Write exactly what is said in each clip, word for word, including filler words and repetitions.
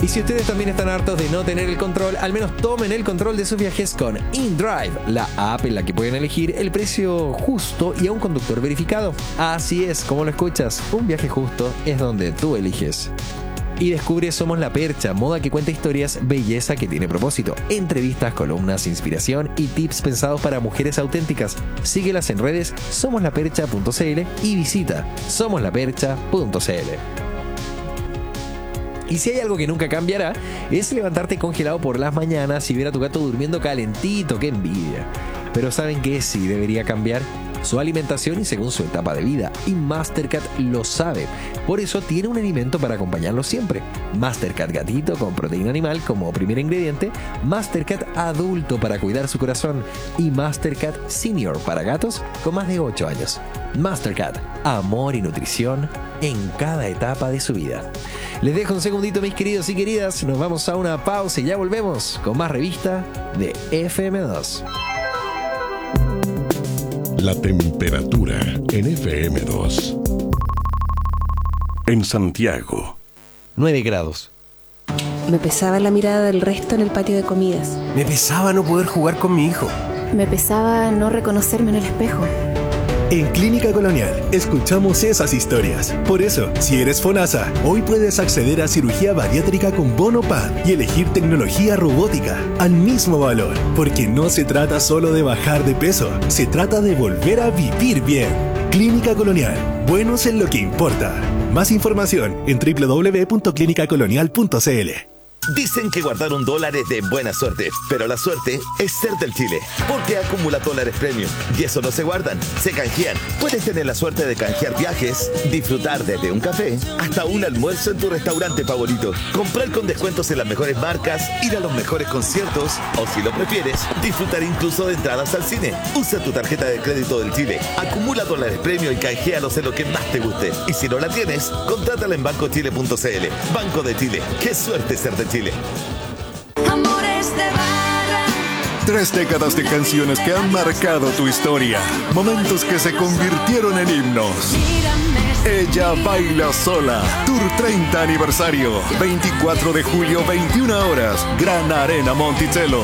Y si ustedes también están hartos de no tener el control, al menos tomen el control de sus viajes con InDrive, la app en la que pueden elegir el precio justo y a un conductor verificado. Así es, como lo escuchas, un viaje justo es donde tú eliges. Y descubre Somos la Percha, moda que cuenta historias, belleza que tiene propósito, entrevistas, columnas, inspiración y tips pensados para mujeres auténticas. Síguelas en redes somoslapercha punto cl y visita somoslapercha punto cl. Y si hay algo que nunca cambiará, es levantarte congelado por las mañanas y ver a tu gato durmiendo calentito. ¡Qué envidia! Pero ¿saben qué sí debería cambiar? Su alimentación y según su etapa de vida. Y Mastercat lo sabe. Por eso tiene un alimento para acompañarlo siempre. Mastercat Gatito con proteína animal como primer ingrediente. Mastercat Adulto para cuidar su corazón. Y Mastercat Senior para gatos con más de ocho años. Mastercat, amor y nutrición en cada etapa de su vida. Les dejo un segundito, mis queridos y queridas. Nos vamos a una pausa y ya volvemos con más revista de F M dos. La temperatura en F M dos. En Santiago, nueve grados. Me pesaba la mirada del resto en el patio de comidas. Me pesaba no poder jugar con mi hijo. Me pesaba no reconocerme en el espejo. En Clínica Colonial escuchamos esas historias. Por eso, si eres FONASA, hoy puedes acceder a cirugía bariátrica con bono P A D y elegir tecnología robótica al mismo valor. Porque no se trata solo de bajar de peso, se trata de volver a vivir bien. Clínica Colonial, buenos en lo que importa. Más información en doble u doble u doble u punto clínica colonial punto c l. Dicen que guardar un dólar es de buena suerte, pero la suerte es ser del Chile, porque acumula dólares premium y eso no se guardan, se canjean. Puedes tener la suerte de canjear viajes, disfrutar desde un café hasta un almuerzo en tu restaurante favorito, comprar con descuentos en las mejores marcas, ir a los mejores conciertos o, si lo prefieres, disfrutar incluso de entradas al cine. Usa tu tarjeta de crédito del Chile, acumula dólares premium y canjealos en lo que más te guste. Y si no la tienes, contrátala en banco chile punto c l. Banco de Chile, qué suerte ser de Chile. Chile. Amores de barra. Tres décadas de canciones que han marcado tu historia. Momentos que se convirtieron en himnos. Ella baila sola. Tour treinta aniversario. veinticuatro de julio, veintiuna horas. Gran Arena Monticello.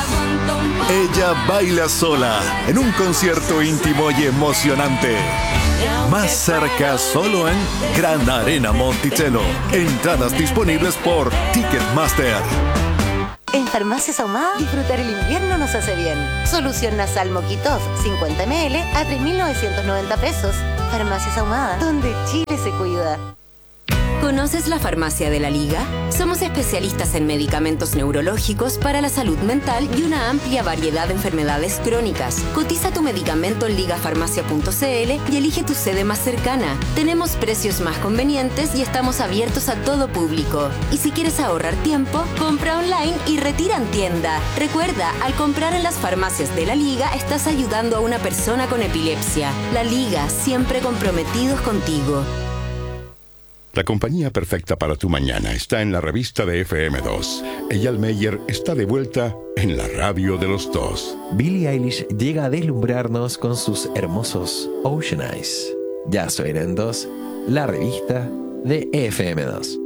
Ella baila sola. En un concierto íntimo y emocionante. Más cerca solo en Gran Arena Monticello. Entradas disponibles por Ticketmaster. En Farmacias Ahumada, disfrutar el invierno nos hace bien. Solución nasal Moquitov, cincuenta mililitros a tres mil novecientos noventa pesos. Farmacias Ahumada, donde Chile se cuida. ¿Conoces la Farmacia de la Liga? Somos especialistas en medicamentos neurológicos para la salud mental y una amplia variedad de enfermedades crónicas. Cotiza tu medicamento en liga farmacia punto c l y elige tu sede más cercana. Tenemos precios más convenientes y estamos abiertos a todo público. Y si quieres ahorrar tiempo, compra online y retira en tienda. Recuerda, al comprar en las farmacias de la Liga, estás ayudando a una persona con epilepsia. La Liga, siempre comprometidos contigo. La compañía perfecta para tu mañana está en la revista de F M dos. Eyal Meyer está de vuelta en la radio de los dos. Billie Eilish llega a deslumbrarnos con sus hermosos Ocean Eyes. Ya suena en dos, la revista de F M dos.